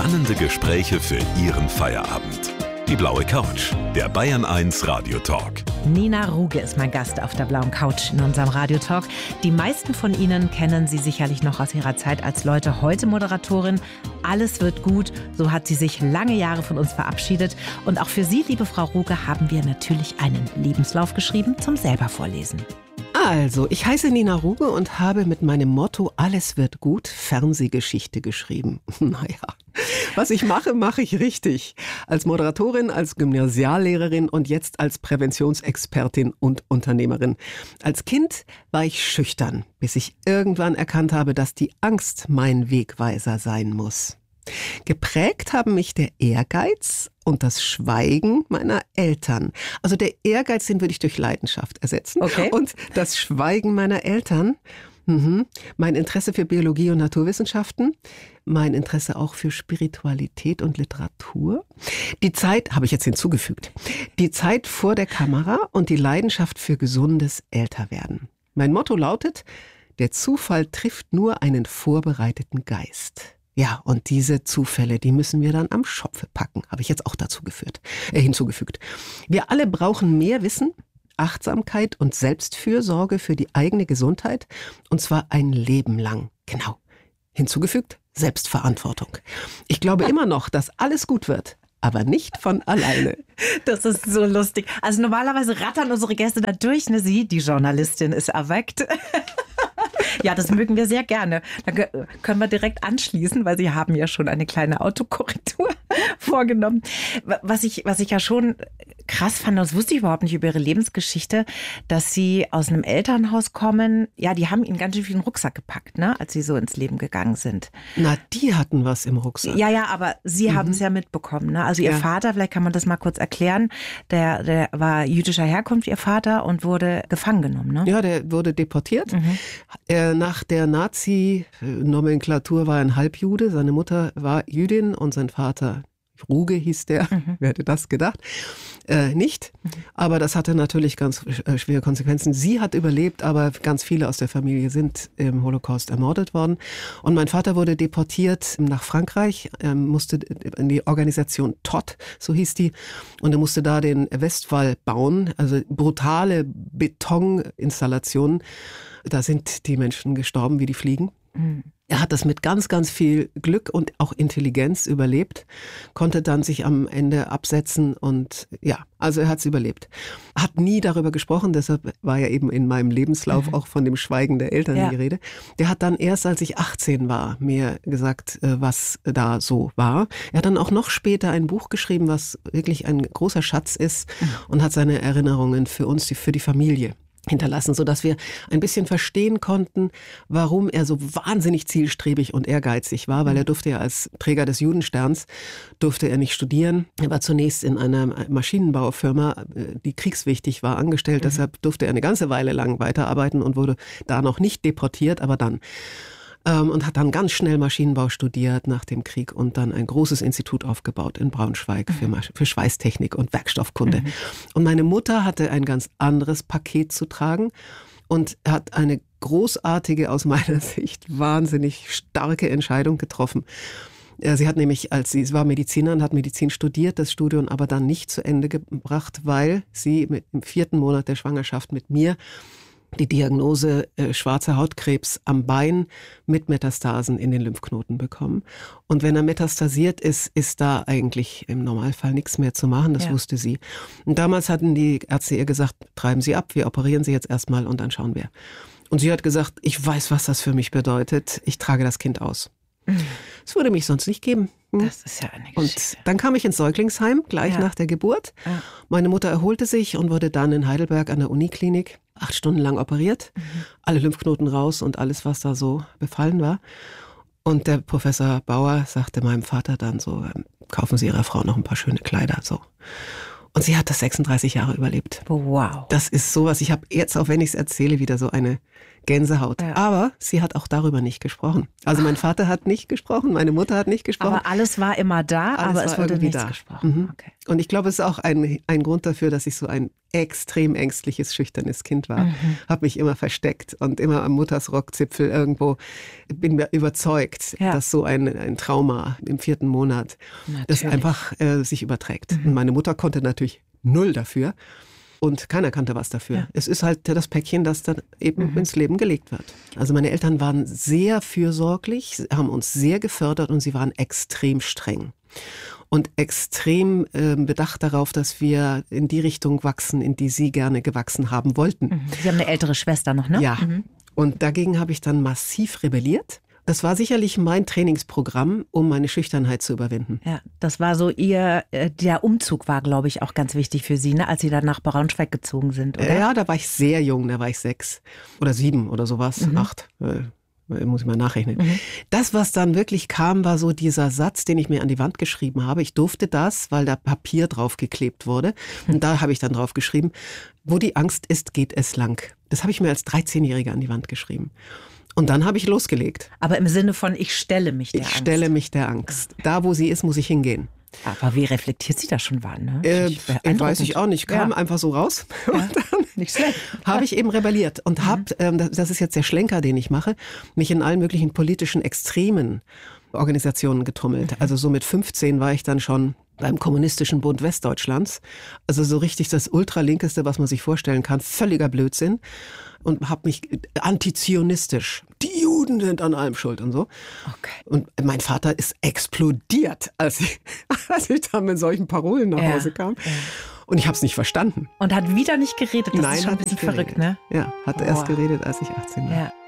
Spannende Gespräche für Ihren Feierabend. Die blaue Couch, der Bayern 1 Radiotalk. Nina Ruge ist mein Gast auf der blauen Couch in unserem Radiotalk. Die meisten von Ihnen kennen sie sicherlich noch aus ihrer Zeit als Leute-heute-Moderatorin. Alles wird gut, so hat sie sich lange Jahre von uns verabschiedet. Und auch für Sie, liebe Frau Ruge, haben wir natürlich einen Lebenslauf geschrieben zum selber vorlesen. Also, ich heiße Nina Ruge und habe mit meinem Motto "Alles wird gut" Fernsehgeschichte geschrieben. Naja, was ich mache, mache ich richtig. Als Moderatorin, als Gymnasiallehrerin und jetzt als Präventionsexpertin und Unternehmerin. Als Kind war ich schüchtern, bis ich irgendwann erkannt habe, dass die Angst mein Wegweiser sein muss. Geprägt haben mich der Ehrgeiz und das Schweigen meiner Eltern. Also der Ehrgeiz, den würde ich durch Leidenschaft ersetzen. Okay. Und das Schweigen meiner Eltern, mein Interesse für Biologie und Naturwissenschaften, mein Interesse auch für Spiritualität und Literatur. Die Zeit, habe ich jetzt hinzugefügt, die Zeit vor der Kamera und die Leidenschaft für gesundes Älterwerden. Mein Motto lautet: Der Zufall trifft nur einen vorbereiteten Geist. Ja, und diese Zufälle, die müssen wir dann am Schopfe packen, habe ich jetzt auch hinzugefügt. Wir alle brauchen mehr Wissen, Achtsamkeit und Selbstfürsorge für die eigene Gesundheit, und zwar ein Leben lang. Genau. Hinzugefügt, Selbstverantwortung. Ich glaube immer noch, dass alles gut wird, aber nicht von alleine. Das ist so lustig. Also normalerweise rattern unsere Gäste da durch, ne? Sie, die Journalistin, ist erweckt. Ja, das mögen wir sehr gerne. Da können wir direkt anschließen, weil Sie haben ja schon eine kleine Autokorrektur vorgenommen. Was ich ja schon krass fand, das wusste ich überhaupt nicht über Ihre Lebensgeschichte, dass Sie aus einem Elternhaus kommen. Ja, die haben Ihnen ganz schön viel in den Rucksack gepackt, ne, als Sie so ins Leben gegangen sind. Na, die hatten was im Rucksack. Ja, aber Sie haben es ja mitbekommen, ne? Also Ihr Vater, vielleicht kann man das mal kurz erklären, der war jüdischer Herkunft, Ihr Vater, und wurde gefangen genommen, ne? Ja, der wurde deportiert. Nach der Nazi-Nomenklatur war er ein Halbjude. Seine Mutter war Jüdin und sein Vater, Ruge hieß der, wer hätte das gedacht? Nicht, aber das hatte natürlich ganz schwere Konsequenzen. Sie hat überlebt, aber ganz viele aus der Familie sind im Holocaust ermordet worden. Und mein Vater wurde deportiert nach Frankreich, musste in die Organisation TOT, so hieß die, und er musste da den Westwall bauen, also brutale Betoninstallationen. Da sind die Menschen gestorben wie die Fliegen. Er hat das mit ganz, ganz viel Glück und auch Intelligenz überlebt, konnte dann sich am Ende absetzen und ja, also er hat es überlebt. Hat nie darüber gesprochen, deshalb war ja eben in meinem Lebenslauf auch von dem Schweigen der Eltern die Rede. Der hat dann erst, als ich 18 war, mir gesagt, was da so war. Er hat dann auch noch später ein Buch geschrieben, was wirklich ein großer Schatz ist, und hat seine Erinnerungen für uns, für die Familie hinterlassen, sodass wir ein bisschen verstehen konnten, warum er so wahnsinnig zielstrebig und ehrgeizig war, weil er durfte ja als Träger des Judensterns, durfte er nicht studieren. Er war zunächst in einer Maschinenbaufirma, die kriegswichtig war, angestellt, deshalb durfte er eine ganze Weile lang weiterarbeiten und wurde da noch nicht deportiert, aber dann. Und hat dann ganz schnell Maschinenbau studiert nach dem Krieg und dann ein großes Institut aufgebaut in Braunschweig für Schweißtechnik und Werkstoffkunde. Und meine Mutter hatte ein ganz anderes Paket zu tragen und hat eine großartige, aus meiner Sicht wahnsinnig starke Entscheidung getroffen. Sie hat nämlich, sie war Medizinerin, hat Medizin studiert, das Studium aber dann nicht zu Ende gebracht, weil sie im 4. Monat der Schwangerschaft mit mir die Diagnose schwarzer Hautkrebs am Bein mit Metastasen in den Lymphknoten bekommen. Und wenn er metastasiert ist, ist da eigentlich im Normalfall nichts mehr zu machen, das wusste sie. Und damals hatten die Ärzte ihr gesagt, treiben Sie ab, wir operieren Sie jetzt erstmal und dann schauen wir. Und sie hat gesagt, ich weiß, was das für mich bedeutet, ich trage das Kind aus. Es würde mich sonst nicht geben. Das ist ja eine Geschichte. Und dann kam ich ins Säuglingsheim, gleich nach der Geburt. Ja. Meine Mutter erholte sich und wurde dann in Heidelberg an der Uniklinik 8 Stunden lang operiert. Alle Lymphknoten raus und alles, was da so befallen war. Und der Professor Bauer sagte meinem Vater dann so, kaufen Sie Ihrer Frau noch ein paar schöne Kleider. So. Und sie hat das 36 Jahre überlebt. Wow. Das ist sowas, ich habe jetzt, auch wenn ich es erzähle, wieder so eine Gänsehaut. Ja. Aber sie hat auch darüber nicht gesprochen. Also mein Vater hat nicht gesprochen, meine Mutter hat nicht gesprochen. Aber alles war immer da, aber es wurde nichts gesprochen. Okay. Und ich glaube, es ist auch ein Grund dafür, dass ich so ein extrem ängstliches, schüchternes Kind war. Habe mich immer versteckt und immer am Muttersrockzipfel irgendwo. Bin mir überzeugt, dass so ein Trauma im 4. Monat das einfach sich überträgt. Und meine Mutter konnte natürlich null dafür. Und keiner kannte was dafür. Ja. Es ist halt das Päckchen, das dann eben ins Leben gelegt wird. Also meine Eltern waren sehr fürsorglich, haben uns sehr gefördert und sie waren extrem streng. Und extrem bedacht darauf, dass wir in die Richtung wachsen, in die sie gerne gewachsen haben wollten. Sie haben eine ältere Schwester noch, ne? Ja. Und dagegen habe ich dann massiv rebelliert. Das war sicherlich mein Trainingsprogramm, um meine Schüchternheit zu überwinden. Ja, das war so der Umzug war, glaube ich, auch ganz wichtig für Sie, ne? Als Sie dann nach Braunschweig gezogen sind, oder? Ja, da war ich sehr jung, da war ich 6 oder 7 oder sowas, 8. Muss ich mal nachrechnen. Das, was dann wirklich kam, war so dieser Satz, den ich mir an die Wand geschrieben habe. Ich durfte das, weil da Papier draufgeklebt wurde. Und da habe ich dann drauf geschrieben, wo die Angst ist, geht es lang. Das habe ich mir als 13-Jähriger an die Wand geschrieben. Und dann habe ich losgelegt. Aber im Sinne von, ich stelle mich der Angst. Ich stelle mich der Angst. Da, wo sie ist, muss ich hingehen. Aber wie reflektiert sie das schon war, ne? Weiß ich auch nicht. Kam einfach so raus. Ja, und dann nicht schlecht. Habe ich eben rebelliert und habe, das ist jetzt der Schlenker, den ich mache, mich in allen möglichen politischen Extremen Organisationen getummelt. Also so mit 15 war ich dann schon beim Kommunistischen Bund Westdeutschlands. Also so richtig das Ultralinkeste, was man sich vorstellen kann. Völliger Blödsinn. Und habe mich antizionistisch. Die Juden sind an allem schuld und so. Okay. Und mein Vater ist explodiert, als ich dann mit solchen Parolen nach Hause kam. Ja. Und ich habe es nicht verstanden. Und hat wieder nicht geredet. Das Nein, ist schon ein bisschen verrückt, ne? Ja, hat erst geredet, als ich 18 war. Ja.